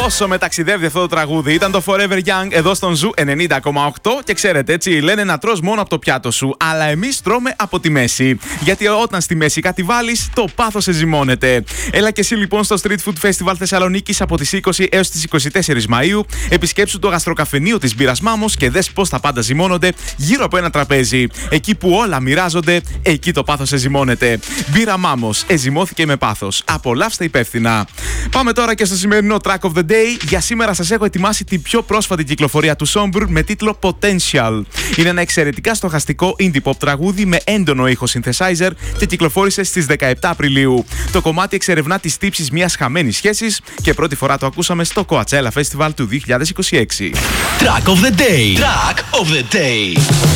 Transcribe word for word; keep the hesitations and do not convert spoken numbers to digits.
Πόσο με ταξιδεύει αυτό το τραγούδι. Ήταν το Forever Young εδώ στον Ζου ενενήντα κόμμα οκτώ. Και ξέρετε, έτσι λένε να τρως μόνο από το πιάτο σου. Αλλά εμείς τρώμε από τη μέση. Γιατί όταν στη μέση κάτι βάλεις, το πάθος σε ζυμώνεται. Έλα και εσύ λοιπόν στο Street Food Festival Θεσσαλονίκης από τις είκοσι έως τις είκοσι τέσσερις Μαΐου. Επισκέψου το γαστροκαφενείο της μπύρας Μάμος και δες πώς τα πάντα ζυμώνονται γύρω από ένα τραπέζι. Εκεί που όλα μοιράζονται, εκεί το πάθος σε ζυμώνεται. Μπύρα Μάμος, εζυμώθηκε με πάθος. Απολαύστε υπεύθυνα. Πάμε τώρα και στο σημερινό Track of the Day. Για σήμερα σας έχω ετοιμάσει την πιο πρόσφατη κυκλοφορία του Sombr με τίτλο Potential. Είναι ένα εξαιρετικά στοχαστικό indie pop τραγούδι με έντονο ήχο synthesizer και κυκλοφόρησε στις δεκαεπτά Απριλίου. Το κομμάτι εξερευνά τις τύψεις μιας χαμένης σχέσης και πρώτη φορά το ακούσαμε στο Coachella Festival του δύο χιλιάδες είκοσι έξι. Track of the Day. Track of the Day.